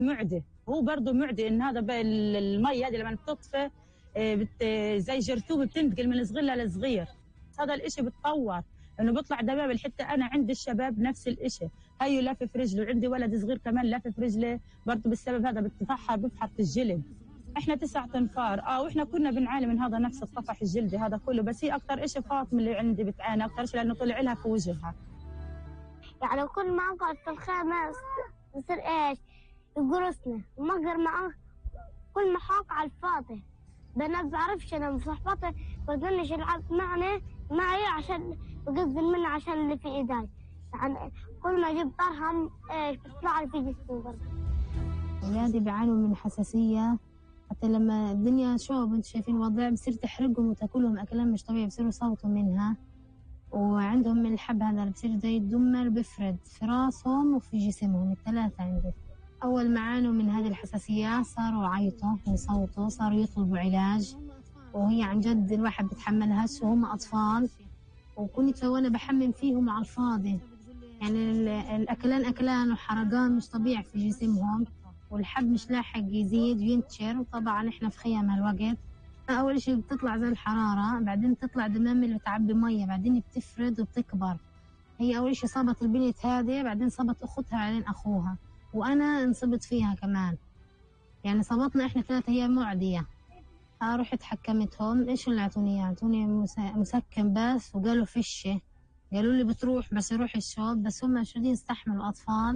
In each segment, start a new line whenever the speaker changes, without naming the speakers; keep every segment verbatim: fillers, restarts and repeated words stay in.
معدي، هو برضه معدي ان هذا المي هذه لما بتطفى بت زي جرثومه بتنتقل من الصغير للصغير. هذا الاشي بتطور انه بيطلع دبابه. حتى انا عندي الشباب نفس الاشي، هيو لافف رجله، عندي ولد صغير كمان لافف رجله برضه بالسبب هذا بتفحر بفحط الجلد. احنا تسعة انفار اه واحنا كنا بنعاني من هذا نفس الطفح الجلدي هذا كله، بس هي اكثر اشي فاطمه اللي عندي بتعاني اكثر شيء لانه طلع لها في وجهها.
يعني كل ما اقعد في الخيمه يصير ايش؟ يقرصني ومقدر معه كل ما حاق على الفاضي. ده انا بعرفش انا صاحباتي بدنش يلعب معنا معي عشان بقزل منه عشان اللي في ايدي. يعني كل ما اجيب طرهم ايش بيطلع لي في جسمي برضه.
اولادي بيعانوا من حساسيه، حتى لما الدنيا شوب انتم شايفين الوضع بصير تحرقهم وتاكلهم اكلام مش طبيعي، بصيروا يصوتوا منها. وعندهم من الحب هذا اللي بصير زي الدمر بفرد في راسهم وفي جسمهم الثلاثه. عندي اول ما عانوا من هذه الحساسيه صاروا يعيطوا ويصوتوا، صاروا يطلبوا علاج، وهي عن جد الواحد بتحملهاش وهم اطفال. وكنت وانا بحمم فيهم على الفاضي، يعني الاكلان اكلان وحرقان مش طبيعي في جسمهم، والحب مش لاحق يزيد وينتشر. وطبعا احنا في خيام هالوقت اول شيء بتطلع زي الحراره، بعدين تطلع دمام اللي بتعبي ميه، بعدين بتفرد وبتكبر. هي اول شيء صابت البنت هذه، بعدين صابت اختها، بعدين اخوها، وانا انصبت فيها كمان. يعني صابتنا احنا ثلاثه. هي معديه. رحت حكمتهم، ايش اللي اعطوني اياه؟ اعطوني مسكن بس، وقالوا فشه، قالوا لي بتروح بس يروح الشوب، بس هم مش راضيين يستحملوا اطفال.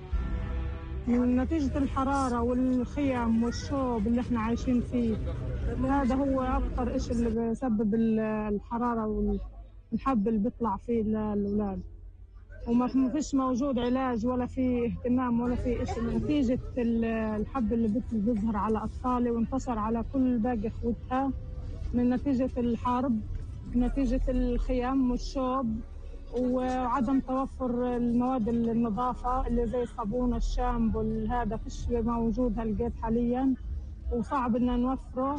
من نتيجة الحرارة والخيام والشوب اللي احنا عايشين فيه، هذا هو أكثر إشي اللي بيسبب الحرارة والحب اللي بيطلع فيه للأولاد. وما فيش موجود علاج ولا في اهتمام ولا في إشي. نتيجة الحب اللي بيظهر على أطفالي وانتشر على كل باقي إخوتها من نتيجة الحرب، نتيجة الخيام والشوب وعدم توفر المواد النظافة اللي زي الصابون والشامبو. هذا فيش موجود هالقيت حاليا وصعب إن نوفره.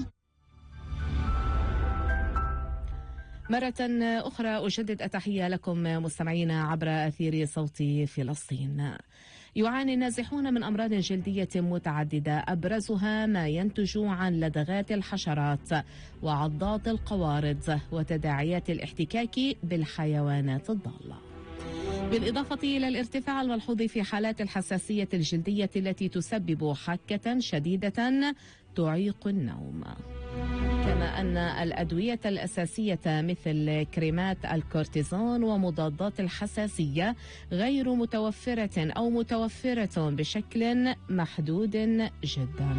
مرة أخرى أجدد التحية لكم مستمعينا عبر أثير صوت فلسطين. يعاني النازحون من أمراض جلدية متعددة، أبرزها ما ينتج عن لدغات الحشرات وعضات القوارض وتداعيات الاحتكاك بالحيوانات الضالة، بالإضافة إلى الارتفاع الملحوظ في حالات الحساسية الجلدية التي تسبب حكة شديدة تعيق النوم. كما أن الأدوية الأساسية مثل كريمات الكورتيزون ومضادات الحساسية غير متوفرة أو متوفرة بشكل محدود جدا.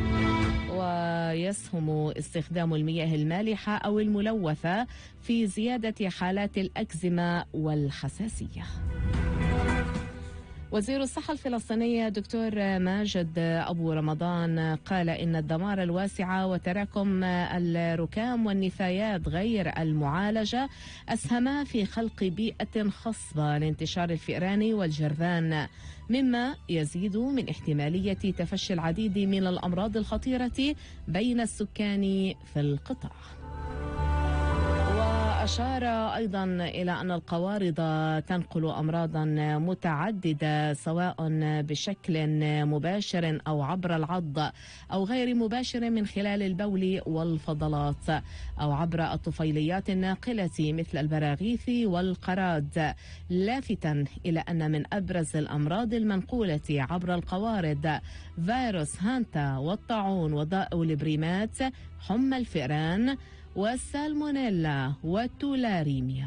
ويسهم استخدام المياه المالحة أو الملوثة في زيادة حالات الأكزيما والحساسية. وزير الصحة الفلسطيني دكتور ماجد أبو رمضان قال إن الدمار الواسع وتراكم الركام والنفايات غير المعالجة أسهما في خلق بيئة خصبة لانتشار الفئران والجرذان، مما يزيد من احتمالية تفشي العديد من الأمراض الخطيرة بين السكان في القطاع. أشار أيضا إلى أن القوارض تنقل أمراضا متعددة سواء بشكل مباشر أو عبر العض أو غير مباشر من خلال البول والفضلات أو عبر الطفيليات الناقلة مثل البراغيث والقراد، لافتا إلى أن من أبرز الأمراض المنقولة عبر القوارض فيروس هانتا والطاعون وضائع البريمات، حمى الفئران والسالمونيلا والتولاريميا.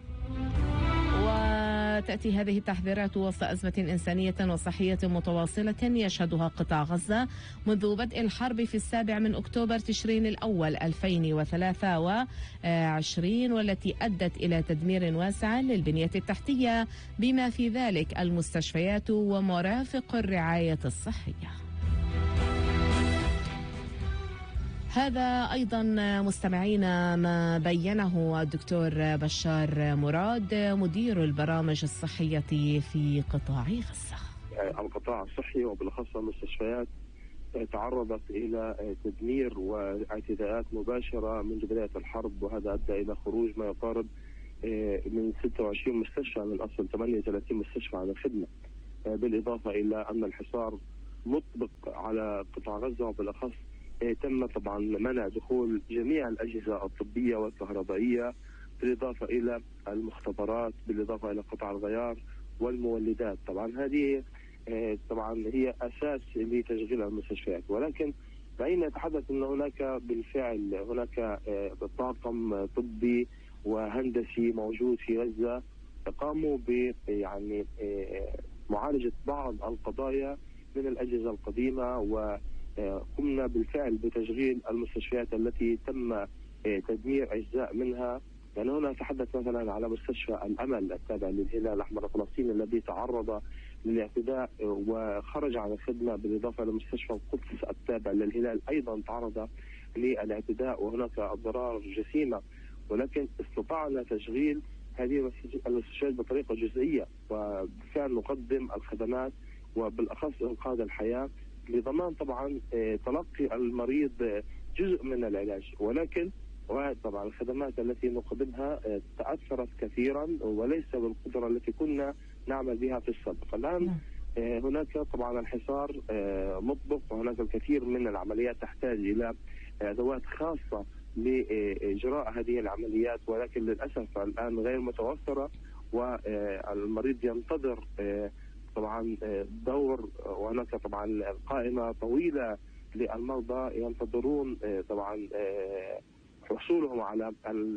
وتأتي هذه التحذيرات وسط أزمة إنسانية وصحية متواصلة يشهدها قطاع غزة منذ بدء الحرب في السابع من أكتوبر تشرين الأول ألفين وثلاثة وعشرين، والتي أدت إلى تدمير واسع للبنية التحتية بما في ذلك المستشفيات ومرافق الرعاية الصحية. هذا أيضا مستمعينا ما بينه الدكتور بشار مراد مدير البرامج الصحية في قطاع غزة.
القطاع الصحي وبالأخص المستشفيات تعرضت إلى تدمير واعتداءات مباشرة منذ بداية الحرب، وهذا أدى إلى خروج ما يقارب من ستة وعشرين مستشفى من أصل ثمانية وثلاثين مستشفى عن الخدمة، بالإضافة إلى أن الحصار مطبق على قطاع غزة، وبالأخص تم طبعا منع دخول جميع الأجهزة الطبية والكهربائية، بالإضافة إلى المختبرات، بالإضافة إلى قطع الغيار والمولدات. طبعا هذه طبعا هي أساس لتشغيل المستشفيات، ولكن فإن نتحدث أن هناك بالفعل هناك طاقم طبي وهندسي موجود في غزة قاموا ب يعني معالجة بعض القضايا من الأجهزة القديمة، وقمنا بالفعل بتشغيل المستشفيات التي تم تدمير أجزاء منها. يعني هنا نتحدث مثلا على مستشفى الأمل التابع للهلال الأحمر الفلسطيني الذي تعرض للاعتداء وخرج عن الخدمة، بالإضافة إلى مستشفى القدس التابع للهلال أيضا تعرض للاعتداء وهناك أضرار جسيمة، ولكن استطعنا تشغيل هذه المستشفيات بطريقة جزئية، وبالفعل نقدم الخدمات وبالأخص إنقاذ الحياة لضمان طبعا تلقي المريض جزء من العلاج. ولكن وطبعا الخدمات التي نقدمها تأثرت كثيرا وليس بالقدرة التي كنا نعمل بها في السابق. الآن هناك طبعا الحصار مطبق، وهناك الكثير من العمليات تحتاج إلى أدوات خاصة لإجراء هذه العمليات، ولكن للأسف الآن غير متوفرة، والمريض ينتظر طبعا دور، وهناك طبعا قائمة طويلة للمرضى ينتظرون طبعا حصولهم على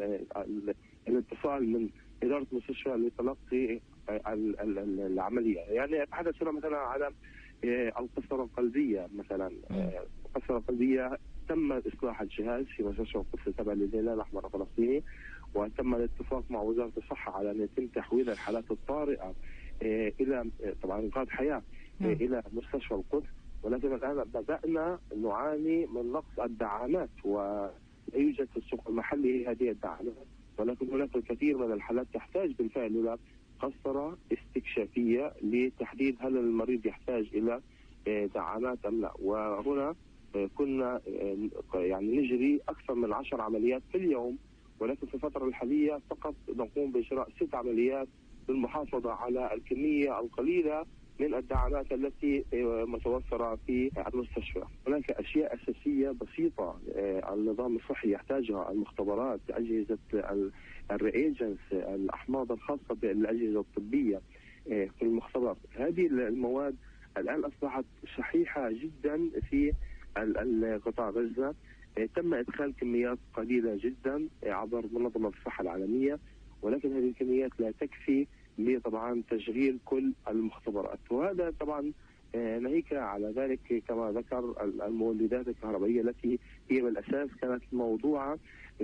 الاتصال من إدارة المستشفى لتلقي العملية. يعني أتحدث هنا مثلا على القسطرة القلبية مثلا. القسطرة القلبية تم إصلاح الجهاز في مستشفى القدس تبع للهلال الأحمر الفلسطيني، وتم الاتفاق مع وزارة الصحة على أن يتم تحويل الحالات الطارئة إلى طبعا إنقاذ حياة إلى مستشفى القدس. ولكن الآن بدأنا نعاني من نقص الدعامات، ولا يوجد في السوق المحلي هذه الدعامات، ولكن هناك الكثير من الحالات تحتاج بالفعل إلى قسطرة استكشافية لتحديد هل المريض يحتاج إلى دعامات أم لا. وهنا كنا يعني نجري أكثر من عشر عمليات في اليوم، ولكن في الفترة الحالية فقط نقوم بإجراء ست عمليات للمحافظة على الكمية القليلة من الدعامات التي متوفرة في المستشفى. هناك أشياء أساسية بسيطة النظام الصحي يحتاجها، المختبرات، أجهزة الرياجنس، الأحماض الخاصة بالأجهزة الطبية في المختبرات. هذه المواد الآن أصبحت شحيحة جدا في قطاع غزة. تم إدخال كميات قليلة جدا عبر منظمة الصحة العالمية، ولكن هذه الكميات لا تكفي لطبعا تشغيل كل المختبرات. وهذا طبعا ناهيك على ذلك كما ذكر المولدات الكهربائية التي هي بالأساس كانت موضوعة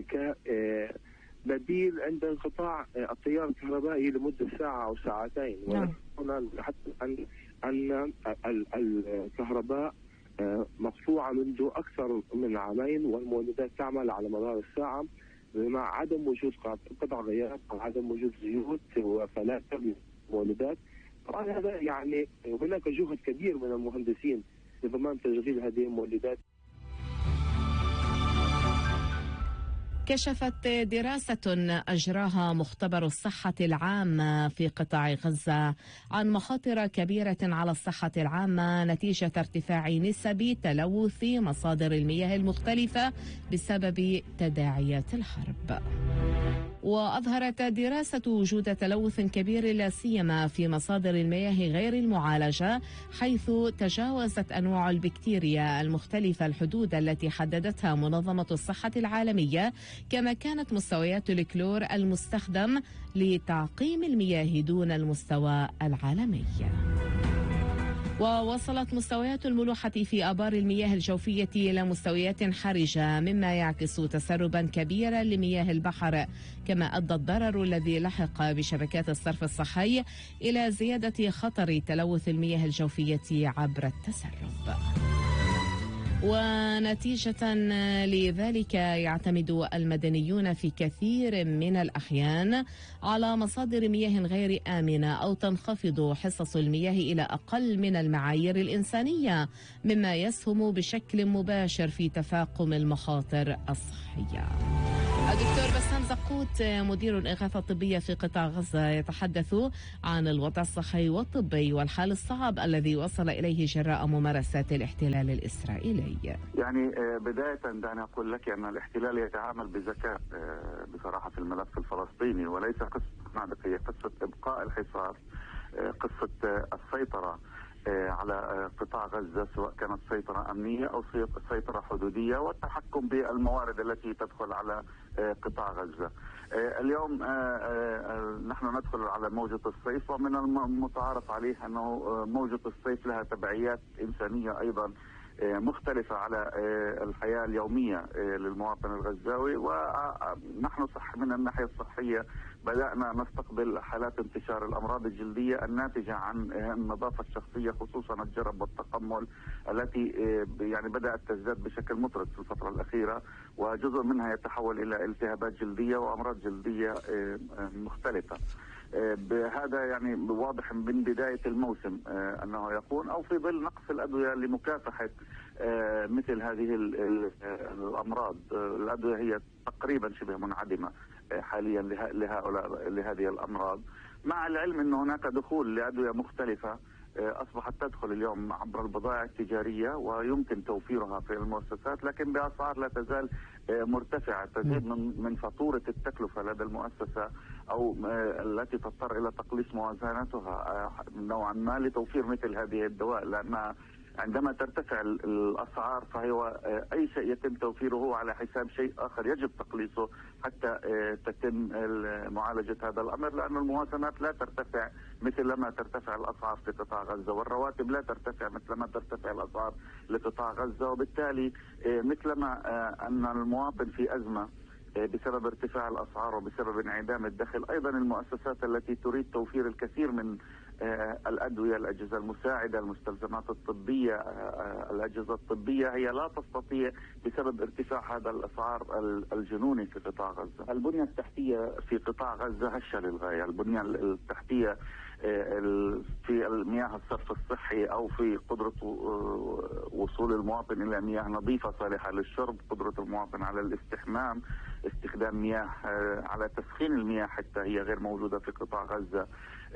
كبديل عند انقطاع التيار الكهربائي لمدة ساعة أو ساعتين. وهنا حتى أن أن الكهرباء مقطوعة منذ أكثر من عامين، والمولدات تعمل على مدار الساعة مع عدم وجود قطع غيار، عدم وجود زيوت وفلاتر للمولدات. طبعا هذا يعني هناك جهد كبير من المهندسين لضمان تشغيل هذه المولدات.
كشفت دراسة أجراها مختبر الصحة العامة في قطاع غزة عن مخاطر كبيرة على الصحة العامة نتيجة ارتفاع نسب تلوث مصادر المياه المختلفة بسبب تداعيات الحرب. وأظهرت دراسة وجود تلوث كبير لا سيما في مصادر المياه غير المعالجة، حيث تجاوزت أنواع البكتيريا المختلفة الحدود التي حددتها منظمة الصحة العالمية، كما كانت مستويات الكلور المستخدم لتعقيم المياه دون المستوى العالمي. ووصلت مستويات الملوحة في آبار المياه الجوفية إلى مستويات حرجة، مما يعكس تسربا كبيرا لمياه البحر، كما أدى الضرر الذي لحق بشبكات الصرف الصحي إلى زيادة خطر تلوث المياه الجوفية عبر التسرب. ونتيجة لذلك يعتمد المدنيون في كثير من الأحيان على مصادر مياه غير آمنة، أو تنخفض حصص المياه إلى أقل من المعايير الإنسانية، مما يسهم بشكل مباشر في تفاقم المخاطر الصحية. الدكتور بسام زقوت مدير الإغاثة الطبية في قطاع غزة يتحدث عن الوضع الصحي والطبي والحال الصعب الذي وصل إليه جراء ممارسات الاحتلال الإسرائيلي.
يعني بداية دعني أقول لك أن الاحتلال يتعامل بذكاء بصراحة في الملف الفلسطيني، وليس قصة معركة، هي قصة إبقاء الحصار، قصة السيطرة على قطاع غزة، سواء كانت سيطرة أمنية أو سيطرة حدودية، والتحكم بالموارد التي تدخل على قطاع غزة. اليوم نحن ندخل على موجة الصيف، ومن المتعارف عليه أنه موجة الصيف لها تبعيات إنسانية أيضا مختلفة على الحياة اليومية للمواطن الغزاوي. ونحن صح من الناحية الصحية بدأنا نستقبل حالات انتشار الأمراض الجلدية الناتجة عن النظافة الشخصية، خصوصا الجرب والتقمل التي يعني بدأت تزداد بشكل مطرد في الفترة الأخيرة، وجزء منها يتحول إلى التهابات جلدية وأمراض جلدية مختلفة. بهذا يعني واضح من بداية الموسم أنه يكون أو في ظل نقص الأدوية لمكافحة مثل هذه الأمراض. الأدوية هي تقريبا شبه منعدمة حاليا لهؤلاء لهذه الأمراض، مع العلم أن هناك دخول لأدوية مختلفة أصبحت تدخل اليوم عبر البضائع التجارية ويمكن توفيرها في المؤسسات، لكن بأسعار لا تزال مرتفعة، تزيد من من فاتورة التكلفة لدى المؤسسة أو التي تضطر إلى تقليص موازنتها نوعا ما لتوفير مثل هذه الدواء، لأنها عندما ترتفع الأسعار فهو أي شيء يتم توفيره على حساب شيء آخر يجب تقليصه حتى تتم معالجة هذا الأمر، لأن الموازنات لا ترتفع مثل ما ترتفع الأسعار في قطاع غزة، والرواتب لا ترتفع مثل ما ترتفع الأسعار لقطاع غزة، وبالتالي مثلما أن المواطن في أزمة بسبب ارتفاع الأسعار وبسبب انعدام الدخل، أيضا المؤسسات التي تريد توفير الكثير من الأدوية، الأجهزة المساعدة، المستلزمات الطبية، الأجهزة الطبية، هي لا تستطيع بسبب ارتفاع هذا الأسعار الجنوني في قطاع غزة. البنية التحتية في قطاع غزة هشة للغاية، البنية التحتية في المياه الصرف الصحي أو في قدرة وصول المواطن إلى مياه نظيفة صالحة للشرب، قدرة المواطن على الاستحمام، استخدام مياه على تسخين المياه حتى هي غير موجودة في قطاع غزة،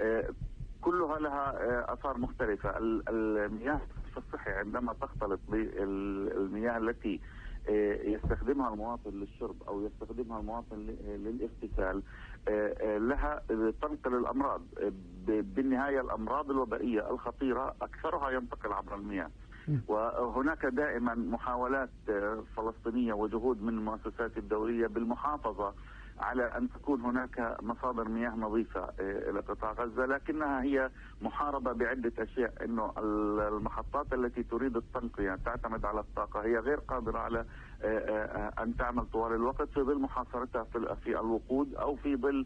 كلها لها آثار مختلفة. المياه الصحي عندما تختلط بالمياه التي يستخدمها المواطن للشرب أو يستخدمها المواطن للاغتسال لها تنقل الأمراض، بالنهاية الأمراض الوبائية الخطيرة أكثرها ينتقل عبر المياه. وهناك دائما محاولات فلسطينية وجهود من المؤسسات الدولية بالمحافظة على أن تكون هناك مصادر مياه نظيفة إلى قطاع غزة، لكنها هي محاربة بعدة أشياء. إنه المحطات التي تريد التنقية تعتمد على الطاقة هي غير قادرة على أن تعمل طوال الوقت في ظل محاصرتها في الوقود أو في ظل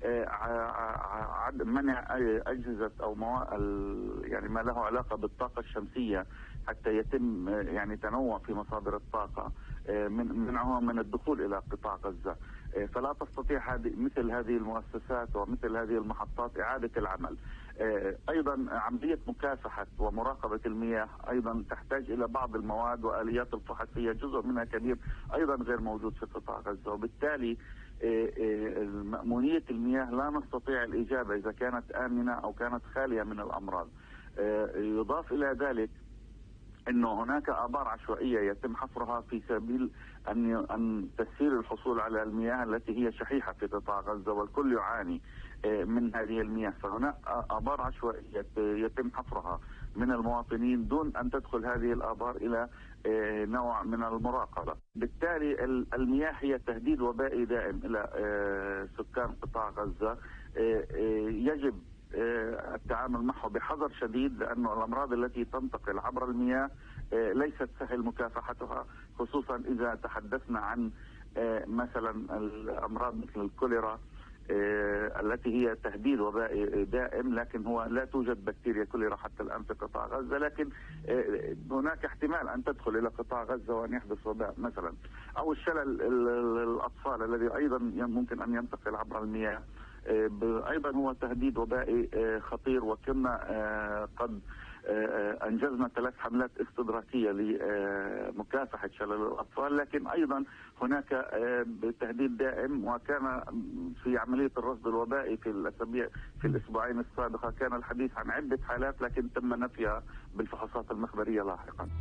منع أجهزة أو يعني ما له علاقة بالطاقة الشمسية حتى يتم يعني تنوع في مصادر الطاقة، منعها من الدخول إلى قطاع غزة. فلا تستطيع هذه مثل هذه المؤسسات ومثل هذه المحطات إعادة العمل. أيضا عملية مكافحة ومراقبة المياه أيضا تحتاج إلى بعض المواد وآليات الفحصية، جزء منها كبير أيضا غير موجود في قطاع غزة، وبالتالي مأمونية المياه لا نستطيع الإجابة إذا كانت آمنة أو كانت خالية من الأمراض. يضاف إلى ذلك انه هناك ابار عشوائيه يتم حفرها في سبيل ان ان تسهيل الحصول على المياه التي هي شحيحه في قطاع غزه، والكل يعاني من هذه المياه. فهناك ابار عشوائيه يتم حفرها من المواطنين دون ان تدخل هذه الابار الى نوع من المراقبه. بالتالي المياه هي تهديد وبائي دائم الى سكان قطاع غزه، يجب التعامل معه بحذر شديد، لأنه الأمراض التي تنتقل عبر المياه ليست سهل مكافحتها، خصوصا إذا تحدثنا عن مثلا الأمراض مثل الكوليرا التي هي تهديد وبائي دائم، لكن هو لا توجد بكتيريا كوليرا حتى الآن في قطاع غزة، لكن هناك احتمال أن تدخل إلى قطاع غزة وأن يحدث وباء مثلا، أو الشلل الأطفال الذي أيضا ممكن أن ينتقل عبر المياه، ايضا هو تهديد وبائي خطير. وكنا قد أنجزنا ثلاث حملات استدراكية لمكافحة شلل الأطفال، لكن أيضا هناك تهديد دائم. وكان في عملية الرصد الوبائي في الأسابيع في الأسبوعين السابقة كان الحديث عن عدة حالات لكن تم نفيها بالفحوصات المخبرية لاحقا.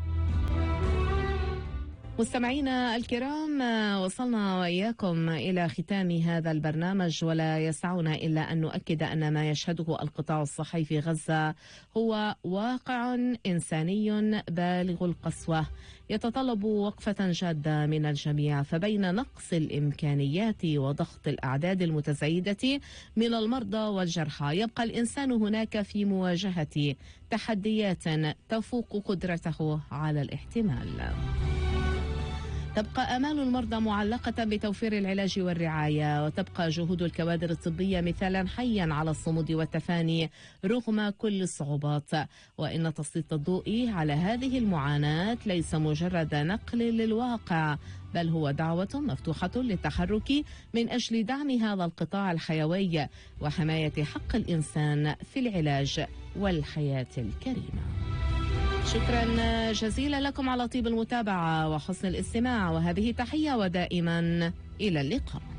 مستمعينا الكرام، وصلنا وإياكم إلى ختام هذا البرنامج، ولا يسعنا إلا أن نؤكد أن ما يشهده القطاع الصحي في غزة هو واقع إنساني بالغ القسوة يتطلب وقفة جادة من الجميع. فبين نقص الإمكانيات وضغط الأعداد المتزايدة من المرضى والجرحى، يبقى الإنسان هناك في مواجهة تحديات تفوق قدرته على الاحتمال. تبقى آمال المرضى معلقة بتوفير العلاج والرعاية، وتبقى جهود الكوادر الطبية مثالا حيا على الصمود والتفاني رغم كل الصعوبات. وإن تسليط الضوء على هذه المعاناة ليس مجرد نقل للواقع، بل هو دعوة مفتوحة للتحرك من أجل دعم هذا القطاع الحيوي وحماية حق الإنسان في العلاج والحياة الكريمة. شكرا جزيلا لكم على طيب المتابعة وحسن الاستماع، وهذه تحية ودائما إلى اللقاء.